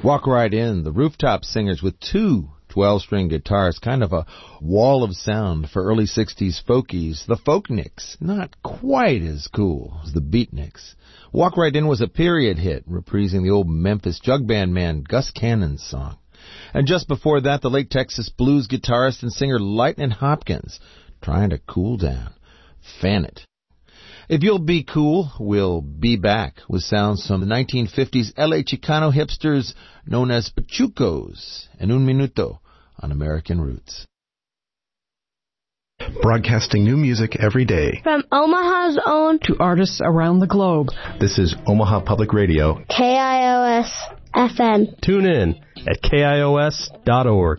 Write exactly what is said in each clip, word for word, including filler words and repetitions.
Walk Right In, the Rooftop Singers with two twelve-string guitars, kind of a wall of sound for early sixties folkies. The Folkniks, not quite as cool as the Beatniks. Walk Right In was a period hit, reprising the old Memphis jug band man Gus Cannon's song. And just before that, the late Texas blues guitarist and singer Lightnin' Hopkins, Trying to Cool Down. Fan it. If you'll be cool, we'll be back with sounds from the nineteen fifties L A Chicano hipsters known as Pachucos en un minuto on American Roots. Broadcasting new music every day. From Omaha's own to artists around the globe. This is Omaha Public Radio. K I O S F M. Tune in at K I O S dot org.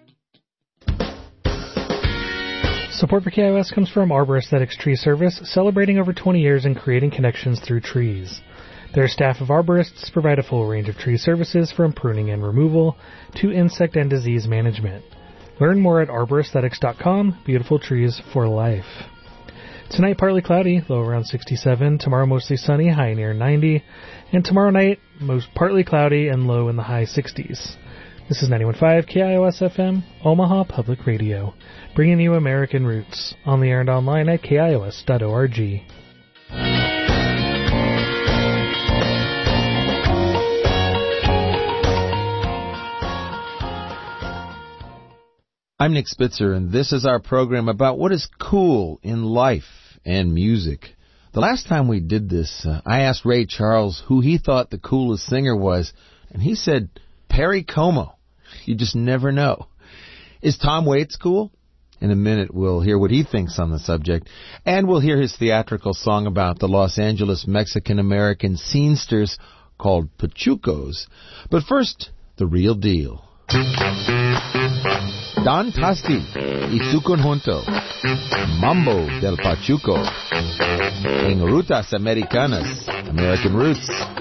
Support for K I O S comes from Arbor Aesthetics Tree Service, celebrating over twenty years in creating connections through trees. Their staff of arborists provide a full range of tree services from pruning and removal to insect and disease management. Learn more at arbor aesthetics dot com. Beautiful trees for life. Tonight, partly cloudy, low around sixty-seven. Tomorrow, mostly sunny, high near ninety. And tomorrow night, most partly cloudy and low in the high sixties. This is ninety-one point five K I O S F M, Omaha Public Radio, bringing you American Roots, on the air and online at K I O S dot org. I'm Nick Spitzer, and this is our program about what is cool in life and music. The last time we did this, uh, I asked Ray Charles who he thought the coolest singer was, and he said Perry Como. You just never know. Is Tom Waits cool? In a minute, we'll hear what he thinks on the subject, and we'll hear his theatrical song about the Los Angeles Mexican-American scenesters called Pachucos. But first, the real deal. Don Tasti y su conjunto, Mambo del Pachuco, en Rutas Americanas, American Roots.